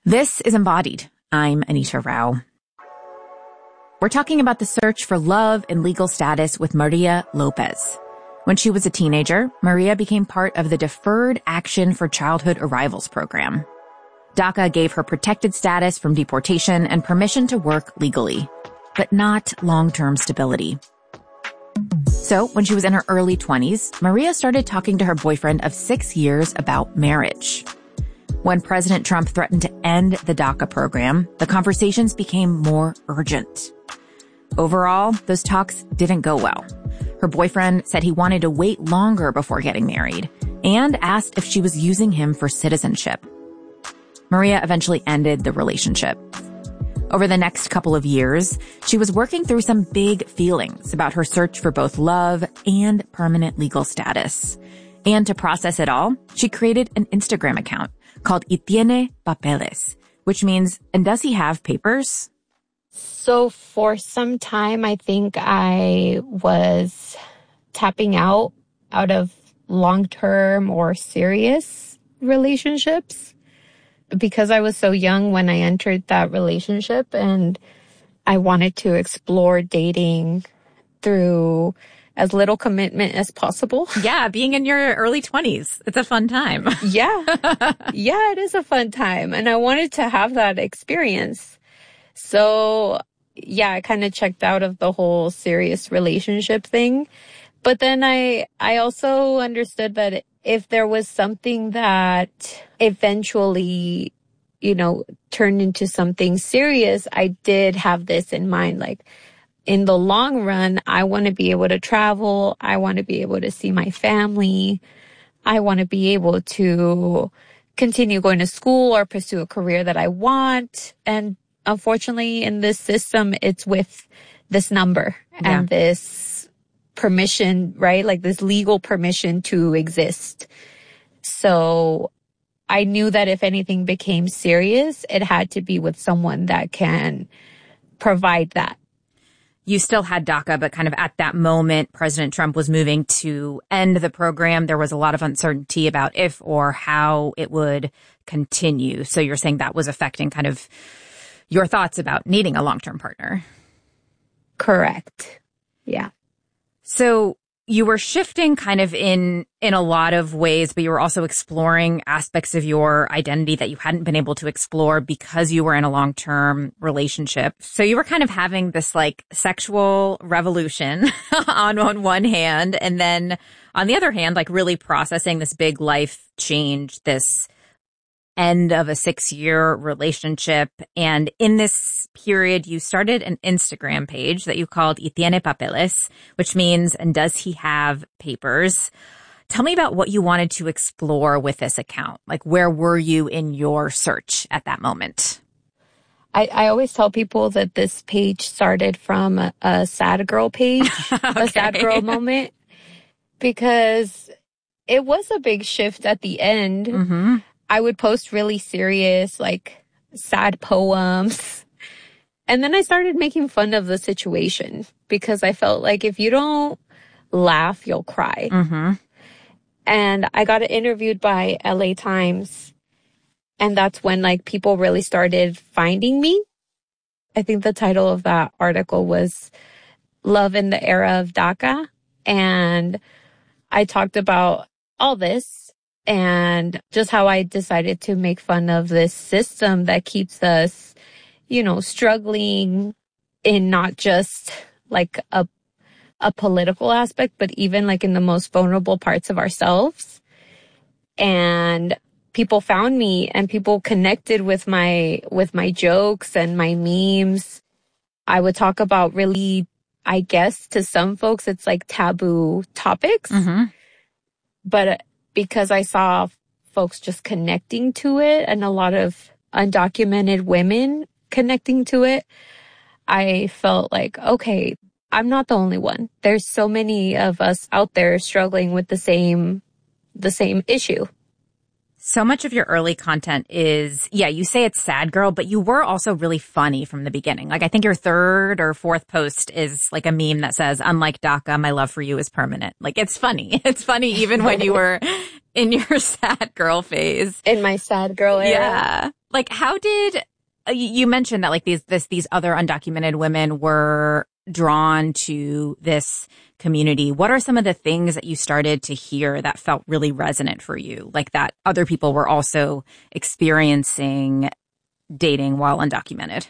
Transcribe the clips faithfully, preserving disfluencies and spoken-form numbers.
This is Embodied. I'm Anita Rao. We're talking about the search for love and legal status with Maria Lopez. When she was a teenager, Maria became part of the Deferred Action for Childhood Arrivals program. DACA gave her protected status from deportation and permission to work legally, but not long-term stability. So when she was in her early twenties, Maria started talking to her boyfriend of six years about marriage. When President Trump threatened to end the DACA program, the conversations became more urgent. Overall, those talks didn't go well. Her boyfriend said he wanted to wait longer before getting married and asked if she was using him for citizenship. Maria eventually ended the relationship. Over the next couple of years, she was working through some big feelings about her search for both love and permanent legal status. And to process it all, she created an Instagram account called Y Tiene Papeles, which means, and does he have papers? So for some time, I think I was tapping out, out of long-term or serious relationships because I was so young when I entered that relationship, and I wanted to explore dating through as little commitment as possible. Yeah, being in your early twenties. It's a fun time. Yeah. Yeah, it is a fun time. And I wanted to have that experience. So, yeah, I kind of checked out of the whole serious relationship thing. But then I, I also understood that if there was something that eventually, you know, turned into something serious, I did have this in mind. Like, in the long run, I want to be able to travel. I want to be able to see my family. I want to be able to continue going to school or pursue a career that I want. And unfortunately, in this system, it's with this number Yeah. and this permission, right? Like this legal permission to exist. So I knew that if anything became serious, it had to be with someone that can provide that. You still had DACA, but kind of at that moment, President Trump was moving to end the program. There was a lot of uncertainty about if or how it would continue. So you're saying that was affecting kind of your thoughts about needing a long-term partner. Correct. Yeah. So you were shifting kind of in, in a lot of ways, but you were also exploring aspects of your identity that you hadn't been able to explore because you were in a long-term relationship. So you were kind of having this like sexual revolution on, on one hand, and then on the other hand, like really processing this big life change, this end of a six-year relationship. And in this period, you started an Instagram page that you called Y Tiene Papeles, which means, and does he have papers? Tell me about what you wanted to explore with this account. Like, where were you in your search at that moment? I, I always tell people that this page started from a, a sad girl page, Okay. a sad girl moment, because it was a big shift at the end. Mm-hmm. I would post really serious, like, sad poems. And then I started making fun of the situation because I felt like if you don't laugh, you'll cry. Mm-hmm. And I got interviewed by L A Times. And that's when, like, people really started finding me. I think the title of that article was Love in the Era of DACA. And I talked about all this. And just how I decided to make fun of this system that keeps us, you know, struggling in not just like a a political aspect, but even like in the most vulnerable parts of ourselves. And people found me and people connected with my with my jokes and my memes. I would talk about really, I guess to some folks, it's like taboo topics. Mm-hmm. But because I saw folks just connecting to it and a lot of undocumented women connecting to it, I felt like, okay, I'm not the only one. There's so many of us out there struggling with the same, the same issue. So much of your early content is, yeah, you say it's sad girl, but you were also really funny from the beginning. Like, I think your third or fourth post is like a meme that says, unlike DACA, my love for you is permanent. Like, it's funny. It's funny even when you were in your sad girl phase. In my sad girl era. Yeah. Like, how did, you mentioned that like these, this, these other undocumented women were drawn to this community. What are some of the things that you started to hear that felt really resonant for you? Like that other people were also experiencing dating while undocumented?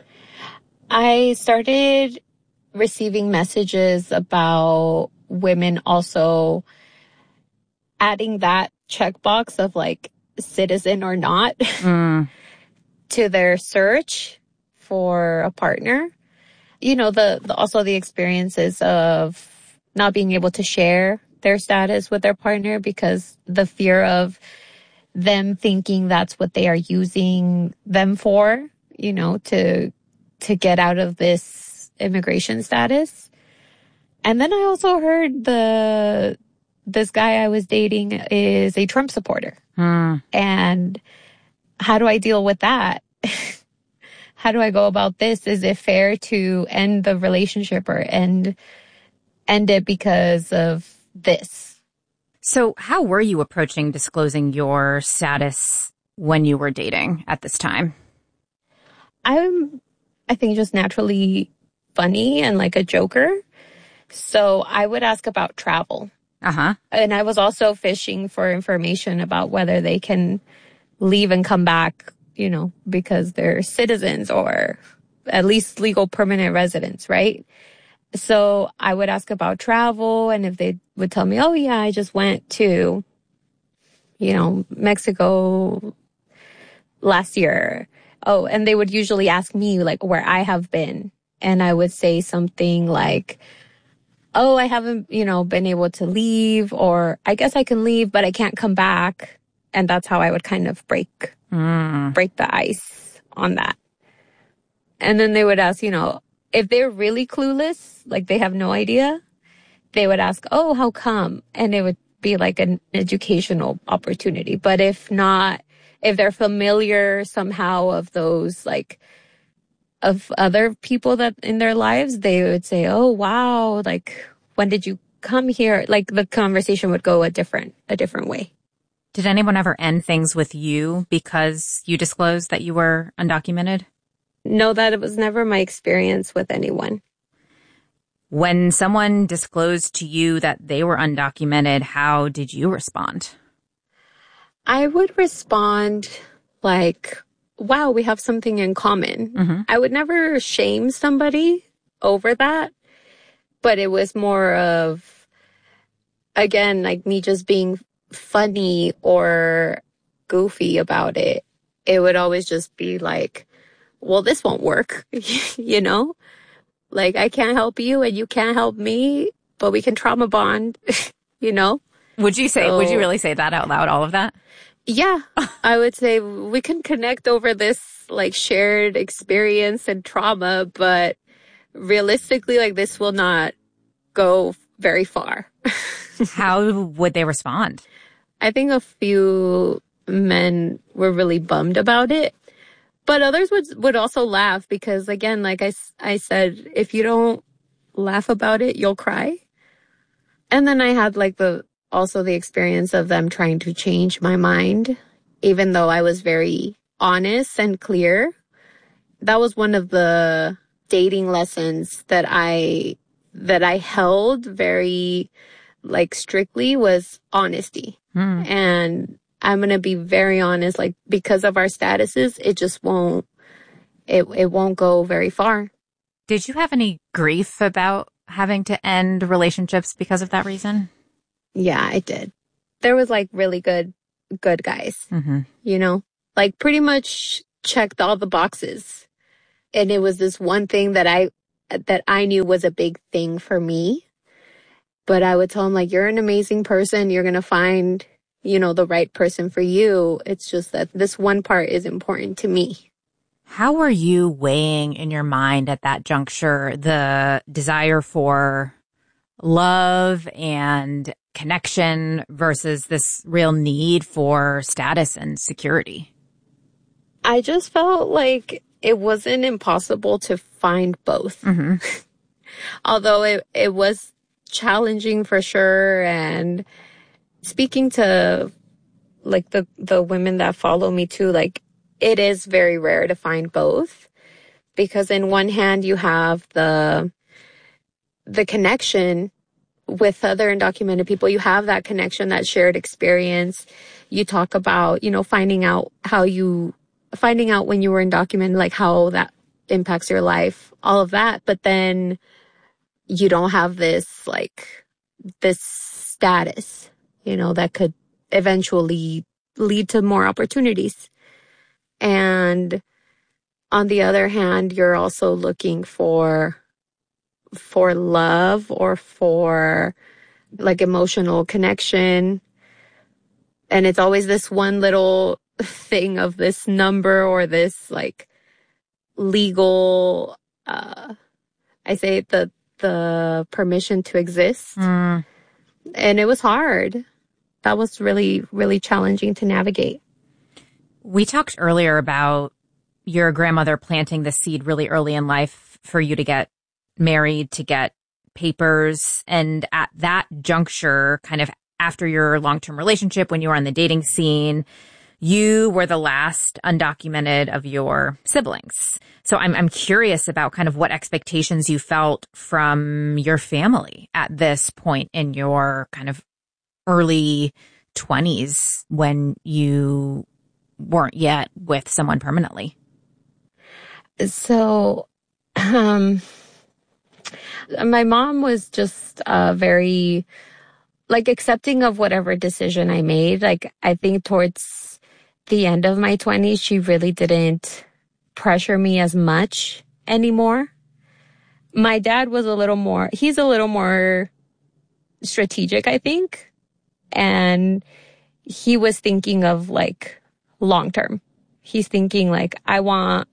I started receiving messages about women also adding that checkbox of like citizen or not mm. to their search for a partner. You know, the, the also the experiences of not being able to share their status with their partner because the fear of them thinking that's what they are using them for, you know, to to get out of this immigration status. And then I also heard the this guy I was dating is a Trump supporter. Hmm. And how do I deal with that? How do I go about this? Is it fair to end the relationship or end end it because of this? So how were you approaching disclosing your status when you were dating at this time? I'm, I think, just naturally funny and like a joker. So I would ask about travel. Uh-huh. And I was also fishing for information about whether they can leave and come back, you know, because they're citizens or at least legal permanent residents, right? So I would ask about travel, and if they would tell me, oh yeah, I just went to, you know, Mexico last year. Oh, and they would usually ask me like where I have been. And I would say something like, oh, I haven't, you know, been able to leave, or I guess I can leave, but I can't come back. And that's how I would kind of break, mm. break the ice on that. And then they would ask, you know, if they're really clueless, like they have no idea, they would ask, oh, how come? And it would be like an educational opportunity. But if not, if they're familiar somehow of those, like, of other people that in their lives, they would say, oh, wow, like, when did you come here? Like the conversation would go a different, a different way. Did anyone ever end things with you because you disclosed that you were undocumented? No, that it was never my experience with anyone. When someone disclosed to you that they were undocumented, how did you respond? I would respond like, wow, we have something in common. Mm-hmm. I would never shame somebody over that, but it was more of, again, like me just being funny or goofy about it. It would always just be like, well, this won't work, you know? Like, I can't help you and you can't help me, but we can trauma bond, you know? Would you say, so, would you really say that out loud, all of that? Yeah, I would say we can connect over this, like, shared experience and trauma, but realistically, like, this will not go very far. How would they respond? I think a few men were really bummed about it. But others would would also laugh because, again, like I, I said, if you don't laugh about it, you'll cry. And then I had like the also the experience of them trying to change my mind, even though I was very honest and clear. That was one of the dating lessons that I that I held very like strictly was honesty. Hmm. And I'm going to be very honest, like, because of our statuses, it just won't, it, it won't go very far. Did you have any grief about having to end relationships because of that reason? Yeah, I did. There was like really good, good guys, mm-hmm. you know, like pretty much checked all the boxes. And it was this one thing that I, that I knew was a big thing for me. But I would tell him like, you're an amazing person. You're going to find, you know, the right person for you. It's just that this one part is important to me. How were you weighing in your mind at that juncture the desire for love and connection versus this real need for status and security? I just felt like it wasn't impossible to find both. Mm-hmm. Although it, it was challenging for sure. And speaking to like the, the women that follow me too, like it is very rare to find both, because in one hand you have the, the connection with other undocumented people. You have that connection, that shared experience. You talk about, you know, finding out how you, finding out when you were undocumented, like how that impacts your life, all of that. But then you don't have this, like, this status, you know, that could eventually lead to more opportunities. And on the other hand, you're also looking for, for love or for like emotional connection. And it's always this one little thing of this number or this like legal, uh, I say the, the permission to exist. Mm. And it was hard. That was really, really challenging to navigate. We talked earlier about your grandmother planting the seed really early in life for you to get married, to get papers. And at that juncture, kind of after your long-term relationship, when you were on the dating scene, you were the last undocumented of your siblings. So I'm I'm curious about kind of what expectations you felt from your family at this point in your kind of early twenties when you weren't yet with someone permanently. So, um, my mom was just uh, very, like, accepting of whatever decision I made. Like, I think towards the end of my twenties, she really didn't pressure me as much anymore. My dad was a little more, he's a little more strategic, I think. And he was thinking of, like, long term. He's thinking, like, I want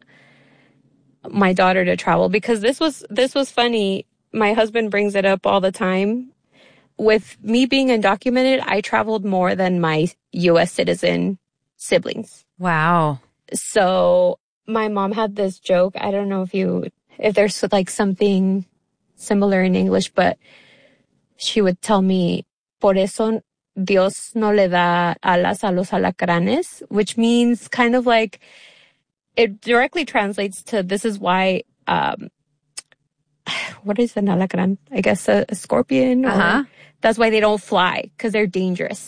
my daughter to travel, because this was, this was funny. My husband brings it up all the time. With me being undocumented, I traveled more than my U S citizen siblings. Wow. So my mom had this joke. I don't know if you, if there's like something similar in English, but she would tell me, por eso Dios no le da alas a los alacranes, which means kind of like, it directly translates to, this is why, um, what is an alacran? I guess a, a scorpion. Or, uh-huh. That's why they don't fly, because they're dangerous.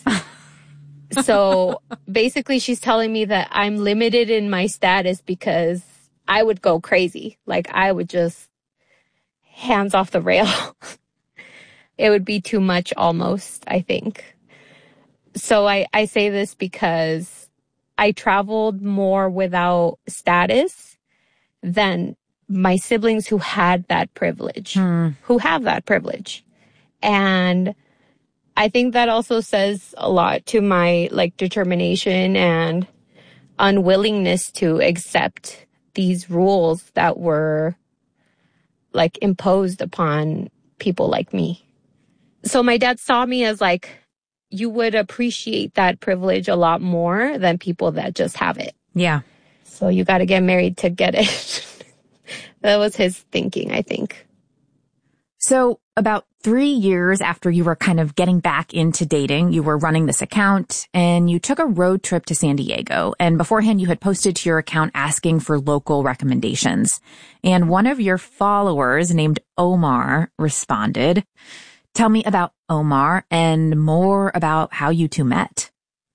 So basically she's telling me that I'm limited in my status because I would go crazy. Like I would just hands off the rail. It would be too much almost, I think. So I, I say this because I traveled more without status than my siblings who had that privilege, hmm. who have that privilege. And I think that also says a lot to my like determination and unwillingness to accept these rules that were like imposed upon people like me. So my dad saw me as like, you would appreciate that privilege a lot more than people that just have it. Yeah. So you got to get married to get it. That was his thinking, I think. So about three years after you were kind of getting back into dating, you were running this account and you took a road trip to San Diego. And beforehand, you had posted to your account asking for local recommendations. And one of your followers named Omar responded. Tell me about Omar and more about how you two met.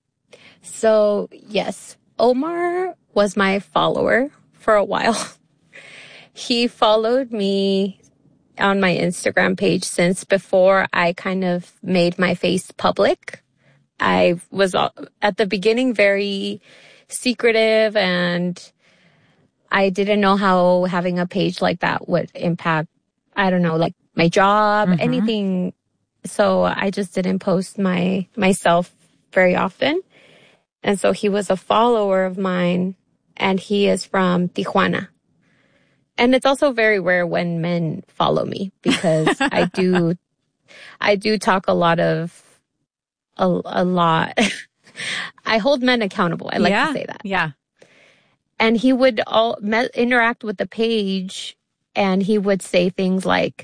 So, yes, Omar was my follower for a while. He followed me on my Instagram page since before I kind of made my face public. I was at the beginning very secretive and I didn't know how having a page like that would impact, I don't know, like my job, mm-hmm. anything. So I just didn't post my myself very often. And so he was a follower of mine and he is from Tijuana. And it's also very rare when men follow me because I do, I do talk a lot of a, a lot. I hold men accountable. I like yeah, to say that. Yeah. And he would all me- interact with the page, and he would say things like,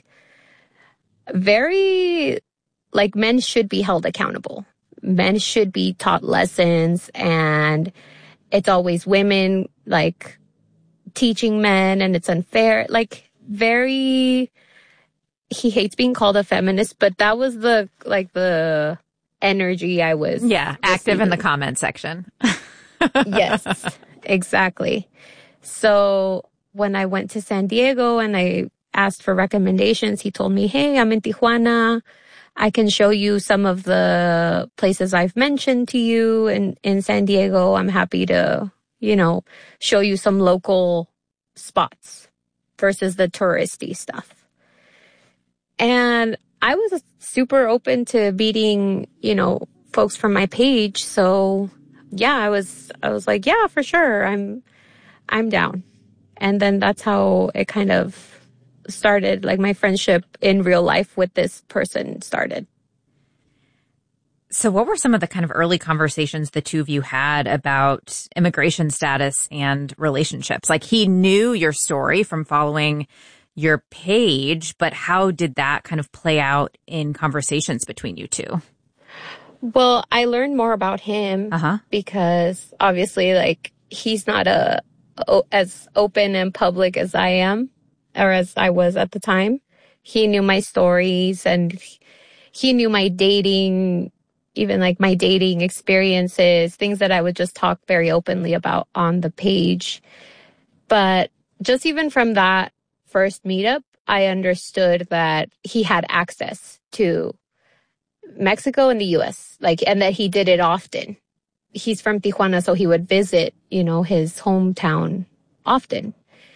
very, like, men should be held accountable. Men should be taught lessons, and it's always women, like, teaching men, and it's unfair. Like, very, he hates being called a feminist, but that was the, like, the energy I was. Yeah, active receiving. in the comment section. Yes, exactly. So when I went to San Diego and I asked for recommendations, he told me, hey, I'm in Tijuana. I can show you some of the places I've mentioned to you in, in San Diego. I'm happy to, you know, show you some local spots versus the touristy stuff. And I was super open to meeting, you know, folks from my page. So yeah, I was, I was like, yeah, for sure. I'm, I'm down. And then that's how it kind of started, like my friendship in real life with this person started. So what were some of the kind of early conversations the two of you had about immigration status and relationships? Like, he knew your story from following your page, but how did that kind of play out in conversations between you two? Well, I learned more about him uh-huh. because obviously, like, he's not a, a as open and public as I am, or as I was at the time. He knew my stories, and he knew my dating, even like my dating experiences, things that I would just talk very openly about on the page. But just even from that first meetup, I understood that he had access to Mexico and the U S, like, and that he did it often. He's from Tijuana, so he would visit, you know, his hometown often.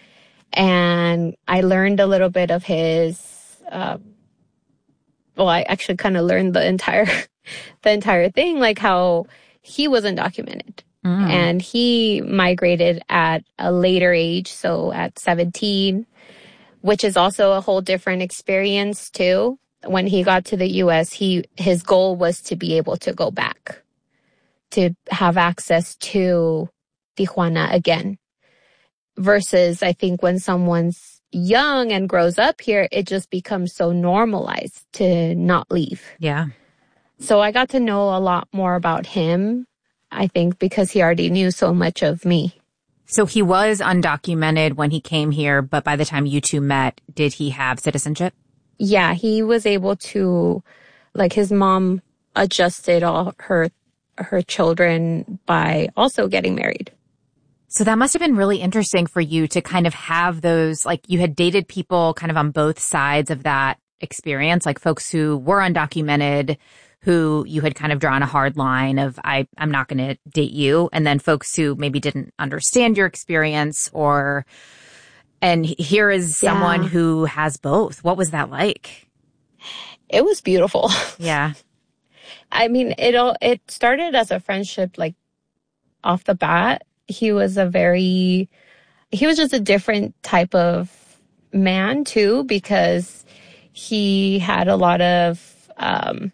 And I learned a little bit of his, um, well, I actually kind of learned the entire, the entire thing, like how he was undocumented. Mm. And he migrated at a later age, so at seventeen, which is also a whole different experience too. When he got to the U S, he, his goal was to be able to go back, to have access to Tijuana again. Versus, I think when someone's young and grows up here, it just becomes so normalized to not leave. Yeah. So I got to know a lot more about him, I think, because he already knew so much of me. So he was undocumented when he came here, but by the time you two met, did he have citizenship? Yeah, he was able to, like, his mom adjusted all her her children by also getting married. So that must have been really interesting for you to kind of have those, like, you had dated people kind of on both sides of that experience, like folks who were undocumented, who you had kind of drawn a hard line of, I, I'm not going to date you. And then folks who maybe didn't understand your experience, or, and here is someone yeah. who has both. What was that like? It was beautiful. Yeah. I mean, it all, it started as a friendship, like, off the bat. He was a very, he was just a different type of man too, because he had a lot of, um,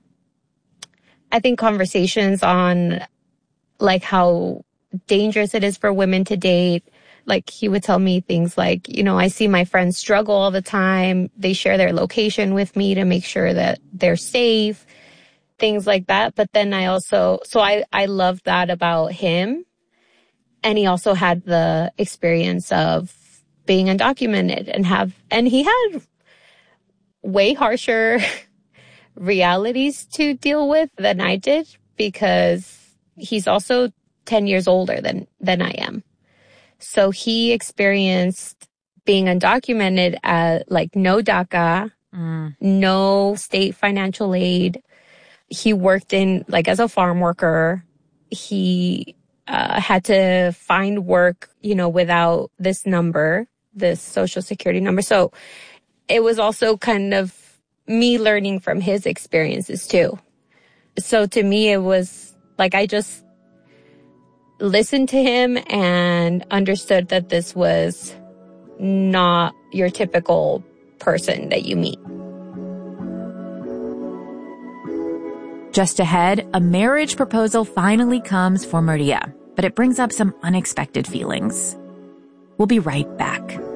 I think conversations on like how dangerous it is for women to date. Like, he would tell me things like, you know, I see my friends struggle all the time. They share their location with me to make sure that they're safe, things like that. But then I also, so I, I love that about him. And he also had the experience of being undocumented and have, and he had way harsher realities to deal with than I did, because he's also ten years older than, than I am. So he experienced being undocumented at like no DACA, mm. no state financial aid. He worked in like as a farm worker. He uh, had to find work, you know, without this number, this social security number. So it was also kind of me learning from his experiences too. So to me, it was like I just listened to him and understood that this was not your typical person that you meet. Just ahead, a marriage proposal finally comes for Maria, but it brings up some unexpected feelings. We'll be right back.